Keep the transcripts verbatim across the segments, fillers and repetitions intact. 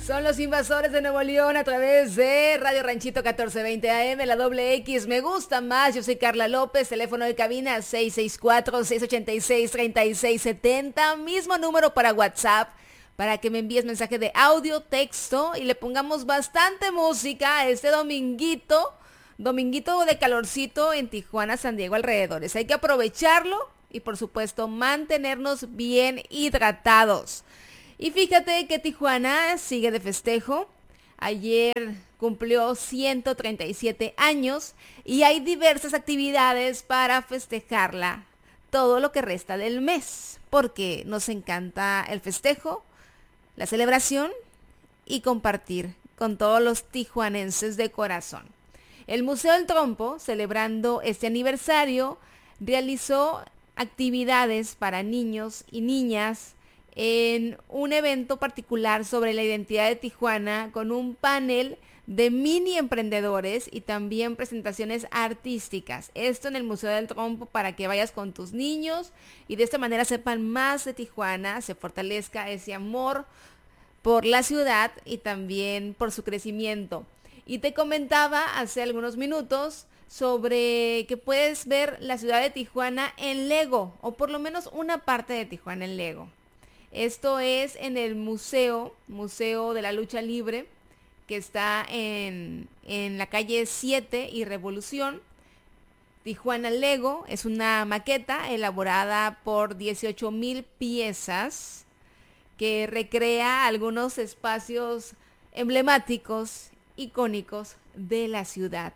Son los Invasores de Nuevo León a través de Radio Ranchito catorce veinte A M, la doble X. Me gusta más. Yo soy Carla López, teléfono de cabina seis seis cuatro, seis ocho seis, tres seis siete cero. Mismo número para WhatsApp, para que me envíes mensaje de audio, texto y le pongamos bastante música a este dominguito. Dominguito de calorcito en Tijuana, San Diego, alrededores. Hay que aprovecharlo y por supuesto mantenernos bien hidratados. Y fíjate que Tijuana sigue de festejo. Ayer cumplió ciento treinta y siete años y hay diversas actividades para festejarla todo lo que resta del mes, porque nos encanta el festejo, la celebración y compartir con todos los tijuanenses de corazón. El Museo del Trompo, celebrando este aniversario, realizó actividades para niños y niñas en un evento particular sobre la identidad de Tijuana, con un panel de mini emprendedores y también presentaciones artísticas. Esto en el Museo del Trompo, para que vayas con tus niños y de esta manera sepan más de Tijuana, se fortalezca ese amor por la ciudad y también por su crecimiento. Y te comentaba hace algunos minutos sobre que puedes ver la ciudad de Tijuana en Lego, o por lo menos una parte de Tijuana en Lego. Esto es en el museo, Museo de la Lucha Libre, que está en, en la calle siete y Revolución. Tijuana Lego es una maqueta elaborada por dieciocho mil piezas que recrea algunos espacios emblemáticos, icónicos de la ciudad.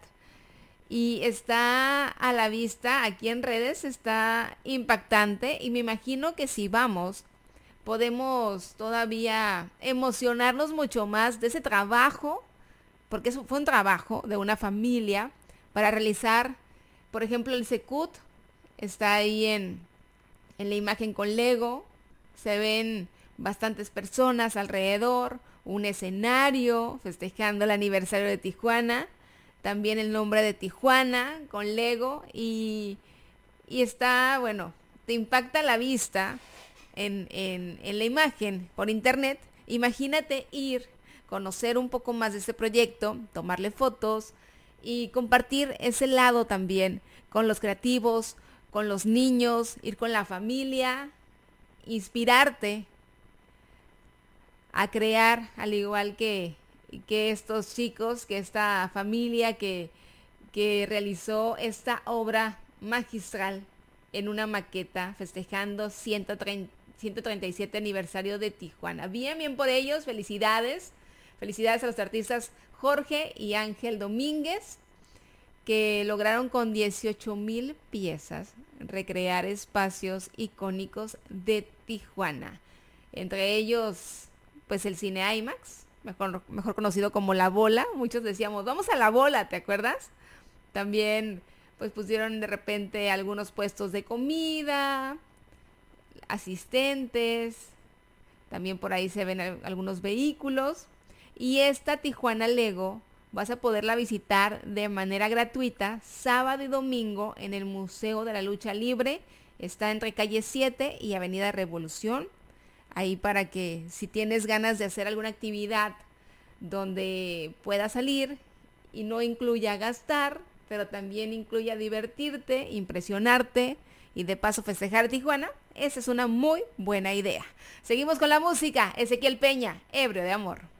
Y está a la vista aquí en redes, está impactante y me imagino que si vamos podemos todavía emocionarnos mucho más de ese trabajo, porque eso fue un trabajo de una familia para realizar, por ejemplo, el Secut está ahí en, en la imagen con Lego, se ven bastantes personas alrededor, un escenario festejando el aniversario de Tijuana, también el nombre de Tijuana con Lego y, y está, bueno, te impacta la vista. En, en, en la imagen por internet. Imagínate ir, conocer un poco más de este proyecto, tomarle fotos y compartir ese lado también con los creativos, con los niños, ir con la familia, inspirarte a crear, al igual que, que estos chicos, que esta familia que, que realizó esta obra magistral en una maqueta festejando ciento treinta y siete aniversario de Tijuana. Bien, bien por ellos, felicidades. Felicidades a los artistas Jorge y Ángel Domínguez, que lograron con dieciocho mil piezas recrear espacios icónicos de Tijuana. Entre ellos, pues el cine IMAX, mejor, mejor conocido como La Bola. Muchos decíamos, vamos a La Bola, ¿te acuerdas? También pues pusieron de repente algunos puestos de comida, asistentes, también por ahí se ven algunos vehículos. Y esta Tijuana Lego vas a poderla visitar de manera gratuita sábado y domingo en el Museo de la Lucha Libre. Está entre calle siete y Avenida Revolución. Ahí para que si tienes ganas de hacer alguna actividad donde puedas salir y no incluya gastar, pero también incluya divertirte, impresionarte y de paso festejar Tijuana, esa es una muy buena idea. Seguimos con la música. Ezequiel Peña, Ebrio de Amor.